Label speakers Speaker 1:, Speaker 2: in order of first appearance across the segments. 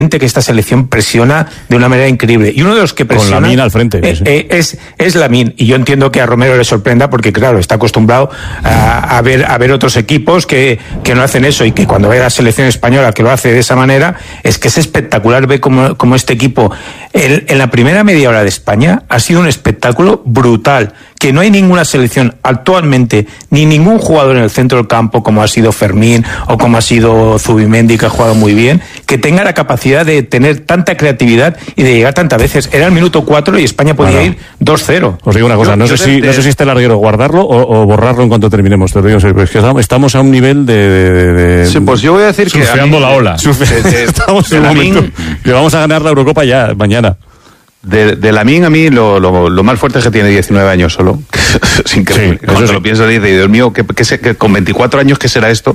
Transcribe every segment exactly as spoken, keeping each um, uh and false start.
Speaker 1: que esta selección presiona de una manera increíble, y uno de los que presiona
Speaker 2: con Lamín al frente
Speaker 1: eh,
Speaker 2: sí.
Speaker 1: eh, es, es Lamín, y yo entiendo que a Romero le sorprenda porque claro, está acostumbrado a, a ver a ver otros equipos que, que no hacen eso, y que cuando ve a la selección española que lo hace de esa manera, es que es espectacular ver cómo, cómo este equipo en, en la primera media hora de España ha sido un espectáculo brutal, que no hay ninguna selección actualmente, ni ningún jugador en el centro del campo como ha sido Fermín o como ha sido Zubimendi, que ha jugado muy bien, que tenga la capacidad de tener tanta creatividad y de llegar tantas veces. Era el minuto cuatro y España podía bueno. ir dos cero.
Speaker 2: Os digo una cosa, yo, no, yo sé si, de... no sé si este larguero guardarlo o, o borrarlo en cuanto terminemos. Te lo digo, es que estamos a un nivel de... de, de
Speaker 3: sí, pues yo voy a decir que...
Speaker 2: Surfeando la ola. Surfe... De, de, estamos en un momento que vamos a ganar la Eurocopa ya, mañana.
Speaker 3: De, de Lamín a mí lo, lo, lo más fuerte es que tiene diecinueve años solo. Es increíble. Sí, Cuando sí. lo piensas dices, Dios mío, que, que, que con veinticuatro años, ¿qué será esto?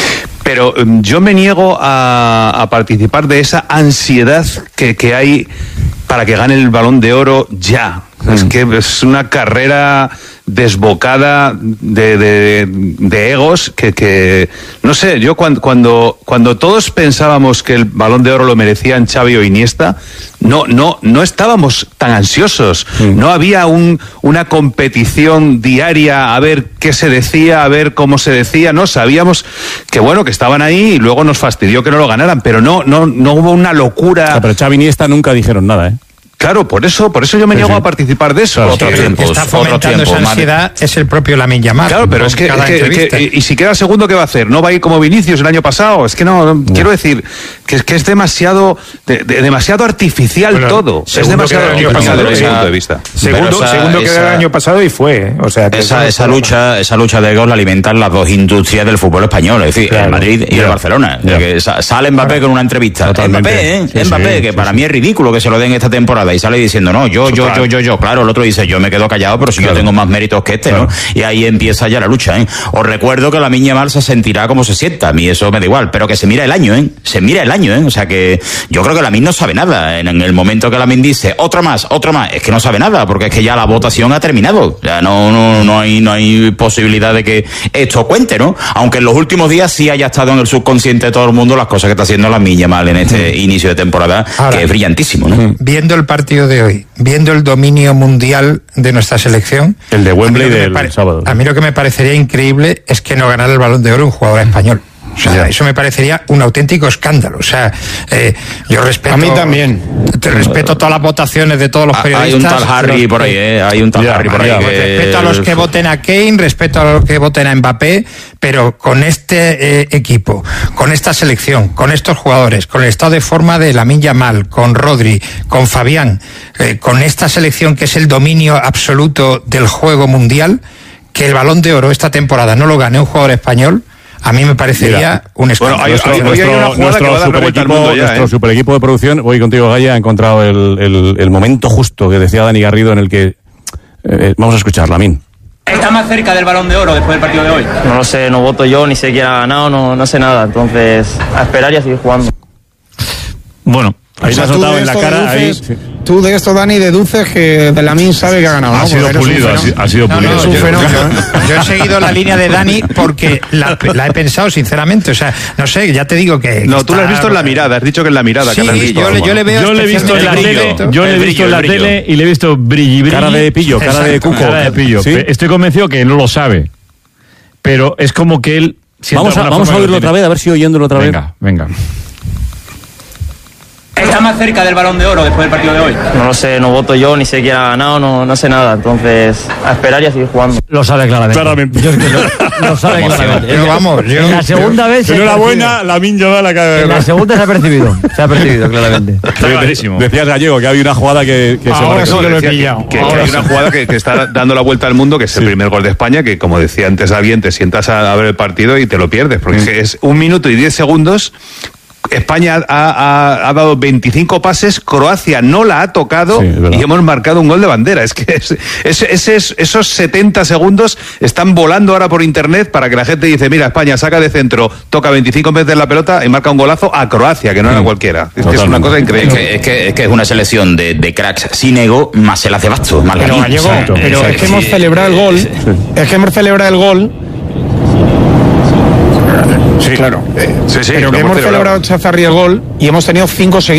Speaker 3: Pero um, yo me niego a, a participar de esa ansiedad que, que hay para que gane el Balón de Oro ya. Mm. Es que es una carrera desbocada de, de, de egos que, que, no sé, yo cuando, cuando, cuando todos pensábamos que el Balón de Oro lo merecían Xavi o Iniesta, no, no, no estábamos tan ansiosos. Mm. No había un, una competición diaria a ver qué se decía, a ver cómo se decía, no, sabíamos que bueno, que estaban ahí y luego nos fastidió que no lo ganaran, pero no, no, no hubo una locura.
Speaker 2: No, pero Xavi y Iniesta nunca dijeron nada, ¿eh?
Speaker 3: Claro, por eso, por eso yo me niego sí, sí. a participar de eso.
Speaker 4: Claro, otro tiempo, está fomentando esa ansiedad es el propio Lamín Yamal.
Speaker 3: Claro, pero es que, es que, que y si queda segundo, ¿qué va a hacer? ¿No va a ir como Vinicius el año pasado? Es que no, no, no. quiero decir que es que es demasiado, de, de, demasiado artificial bueno, todo. Es demasiado artificial desde mi punto de vista.
Speaker 1: Segundo, esa, segundo que era el año pasado y fue, ¿eh? O sea, que
Speaker 5: esa, esa lucha, esa lucha de egos la alimentan las dos industrias del fútbol español, es decir, claro, el Madrid y ya, el Barcelona. Ya. Que sale Mbappé claro. con una entrevista. Totalmente. Mbappé, ¿eh? Sí, Mbappé, sí, que sí, para sí. mí es ridículo que se lo den esta temporada y sale diciendo no. Yo, yo, yo, yo, yo, claro, el otro dice, yo me quedo callado, pero si claro. yo tengo más méritos que este, claro. ¿no? Y ahí empieza ya la lucha, ¿eh? Os recuerdo que Lamín Yamal se sentirá como se sienta, a mí eso me da igual, pero que se mira el año, ¿eh? Se mira el año, ¿eh? O sea que yo creo que Lamín no sabe nada. En, en el momento que Lamín dice, otro más, otro más, es que no sabe nada, porque es que ya la votación ha terminado. Ya no, no, no hay, no hay posibilidad de que esto cuente, ¿no? Aunque en los últimos días sí haya estado en el subconsciente de todo el mundo las cosas que está haciendo Lamín Yamal en este mm. inicio de temporada, ahora, que es brillantísimo, ¿no?
Speaker 4: Viendo el partido de hoy, viendo el dominio mundial de nuestra selección,
Speaker 2: el de Wembley del pare- sábado.
Speaker 4: A mí lo que me parecería increíble es que no ganara el Balón de Oro un jugador español. O sea, eso me parecería un auténtico escándalo. O sea, eh, yo respeto...
Speaker 1: A mí también.
Speaker 4: Te respeto todas las votaciones de todos los periodistas.
Speaker 5: Hay un tal Harry por ahí, ¿eh? Hay un tal ya, Harry por ahí. Que...
Speaker 4: Respeto a los que voten a Kane, respeto a los que voten a Mbappé, pero con este eh, equipo, con esta selección, con estos jugadores, con el estado de forma de Lamín Yamal, con Rodri, con Fabián, eh, con esta selección que es el dominio absoluto del juego mundial, que el Balón de Oro esta temporada no lo gane un jugador español, a mí me parecería Mira, un escándalo.
Speaker 2: Bueno, hay, nuestro, hay, nuestro, hay una jugada nuestro que va a dar la vuelta al mundo ya, nuestro ¿eh? super equipo de producción, voy contigo, Gaya, ha encontrado el, el, el momento justo que decía Dani Garrido en el que... Eh, vamos a escuchar, Lamín.
Speaker 6: ¿Está más cerca del Balón de Oro después del partido de hoy?
Speaker 7: No lo sé, no voto yo, ni sé quién ha ganado, no, no sé nada. Entonces, a esperar y a seguir jugando.
Speaker 2: Bueno, ahí se ha notado en la cara... Ahí, sí.
Speaker 8: Tú de esto, Dani, deduces que de Lamín sabe que ha ganado.
Speaker 2: Ha
Speaker 8: ¿no?
Speaker 2: sido pulido, ha sido
Speaker 4: no,
Speaker 2: pulido.
Speaker 4: No,
Speaker 2: no,
Speaker 4: yo,
Speaker 8: fenómeno,
Speaker 4: yo, yo he seguido la línea de Dani porque la, la he pensado sinceramente. O sea, no sé, ya te digo que...
Speaker 3: No,
Speaker 4: que
Speaker 3: tú
Speaker 4: está...
Speaker 3: lo has visto en la mirada, has dicho que en la mirada.
Speaker 4: Sí,
Speaker 3: que la has visto,
Speaker 4: yo, le, yo le veo...
Speaker 2: Yo le he visto en la tele, yo le he visto en la tele y le he visto brilli, brilli. Cara de pillo, cara de cuco. Cara de pillo. ¿Sí? Estoy convencido que no lo sabe, pero es como que él...
Speaker 5: Vamos a, vamos a oírlo otra vez, a ver si oyéndolo otra vez.
Speaker 2: Venga, venga.
Speaker 6: ¿Está más cerca del Balón de Oro después del partido de hoy?
Speaker 7: No lo sé, no voto yo, ni sé quién ha ganado, no, no sé nada. Entonces, a esperar y a seguir jugando.
Speaker 5: Lo sabe claramente.
Speaker 2: Claramente.
Speaker 5: Yo es que lo, lo sabe claramente.
Speaker 4: Pero vamos, yo,
Speaker 5: en la segunda
Speaker 4: yo,
Speaker 5: vez...
Speaker 2: Enhorabuena, Lamín Yamal la cara.
Speaker 5: En la segunda se ha percibido, se ha percibido claramente.
Speaker 2: Decías, Gallego, que había una jugada que, que
Speaker 3: ahora
Speaker 2: se
Speaker 3: sí que lo he pillado. Que, que, que hay una jugada que, que está dando la vuelta al mundo, que es el sí. primer gol de España, que como decía antes alguien, te sientas a, a ver el partido y te lo pierdes, porque mm. es un minuto y diez segundos. España ha, ha, ha dado veinticinco pases, Croacia no la ha tocado sí, y hemos marcado un gol de bandera. Es que es, es, es, es, esos setenta segundos están volando ahora por internet para que la gente dice, mira, España saca de centro, toca veinticinco veces la pelota y marca un golazo a Croacia, que no era cualquiera. Es, que es una cosa increíble.
Speaker 5: Es que es, que, es, que es una selección de, de cracks sin ego, más se la hace basto. Más
Speaker 8: pero Gallego, pero exacto. es que hemos celebrado el gol, es que hemos celebrado el gol Sí, claro. Eh,
Speaker 3: sí, sí,
Speaker 8: pero que hemos celebrado Chazarri el gol y hemos tenido cinco seguidos.